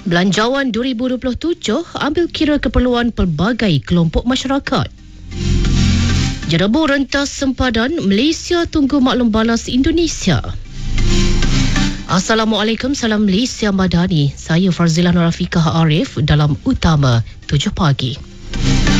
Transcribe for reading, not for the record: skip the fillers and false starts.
Belanjawan 2027 ambil kira keperluan pelbagai kelompok masyarakat. Jerebu rentas sempadan, Malaysia tunggu maklum balas Indonesia. Assalamualaikum, salam Malaysia Madani. Saya Farzila Nurafikah Arif dalam Utama 7 Pagi.